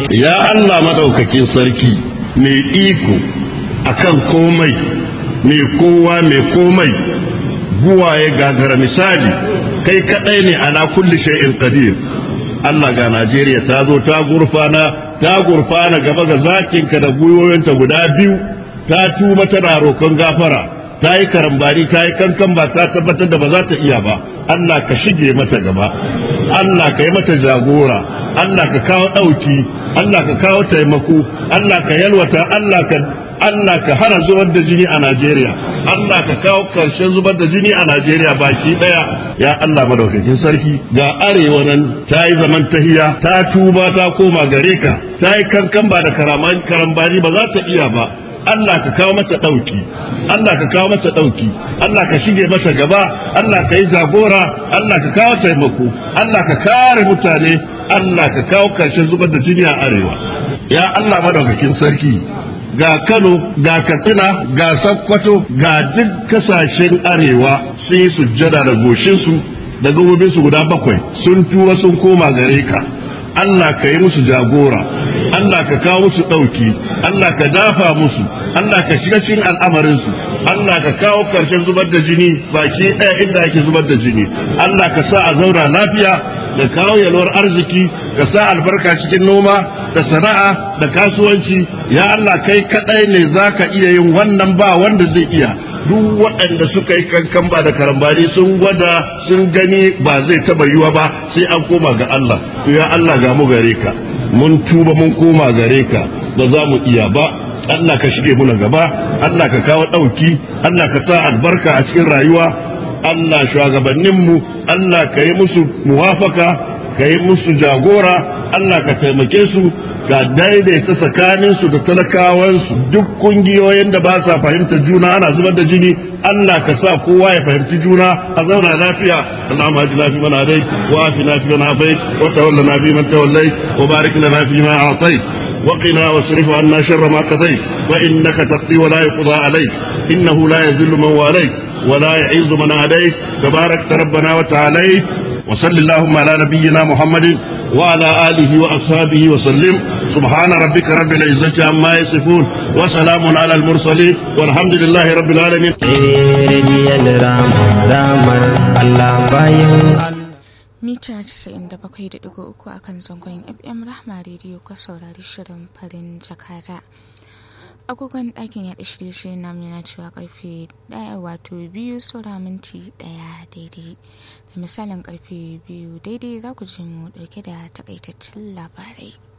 ya Allah madaukakin sarki mai iko akan komai, mai kowa mai komai, buwaye gagara misali, kai kadai ne ala kulli shay'in qadir. Allah ga Najeriya ta zo ta gurfana gaba ga zakinka da gwiwoyinta guda biyu, ta tuba tana roƙon gafara, ta yi karambani, ta yi kankan ba, ta tabbatar da ba za ta iya ba. Allah ka shige mata gaba, Allah ka yi mata jagora, Allah ka kawo ɗauki, Allah ka kawo taimako, Allah ka yalwata, Allah ka hana zubar da jini a Najeriya, Allah ka kawo karshen zubar da jini a Najeriya baki daya. Ya Allah madaukakin sarki, ga arewa nan ta yi zaman tahiya, ta tuba ta koma gare ka, ta yi kankan ba da karambani ba za ta iya ba. Allah ka kawo mata ɗauki, Allah ka kawo mata ɗauki, Allah ka shige mata gaba, Allah ka yi jagora, Allah ka kawo taimako, Allah ka kare mutane, Allah ka kawo karshen zubar da jini a arewa. Ya Allah madaukakin sarki, ga Kano, ga Katsina, ga Sokoto, ga duk kasashen arewa sun yi sujjada da goshinsu da gabobinsu guda 7 sun tuba sun koma gare ka. Allah ka yi musu jagora, Allah ka kawo musu ɗauki, Allah ka dafa musu, Allah ka shiga cikin al'amarinsu, Allah ka kawo ƙarshen zubar da jini baki ɗaya inda ake zubar da jini, Allah ka sa a zauna lafiya, da kawo yalwar arziki, ka sa albarka cikin noma da sana'a da kasuwanci. Ya Allah kai kaɗai ne za ka iya yin wannan, ba wanda zai iya. Duk waɗanda suka yi kankan ba da karambani sun gwada sun gani ba zai taɓa yiwa ba, sai an koma ga Allah. To ya Allah ga mu gare ka, mun tuba mun koma gare ka, ba za mu iya ba. Allah ka shige muna gaba, Allah ka kawo ɗauki, Allah ka sa albarka a cikin rayuwa. Allah shugabanninmu, Allah ka yi musu muwafaka, ka yi musu jagora, Allah ka taimake su, ga daidaita tsakaninsu da talakawansu. Duk kungiyoyin da ba sa fahimtar juna ana zubar da jini, Allah ka sa kowa ya fahimci juna a zauna lafiya. Allahumma ajina fi man hadait wa afina fi man afait wa tawallana fi man tawallait wa barik lana fi ma a'tait wa qina wasrif 'anna sharra ma qadait fa innaka taqdi wa la yuqda alayk innahu la yadhillu man walayt wa la yu'izzu man adayt tabarakta rabbana wa ta'alayt wa sallallahu ala nabiyyina Muhammadin وعلى آله وأصحابه وسلم. سبحان ربك رب العزة عما يصفون وسلام على المرسلين والحمد لله رب العالمين. Mita 97.3 a kan zangon FM Rahma Radio ka saurari shirin farin jakada. Agogon ɗakin yaɗa shirye-shiryen namu yana cewa karfe 2 saura minti 1 daidai. Da misalin karfe 2 daidai za ku ji mu ɗauke da takaitattun labarai.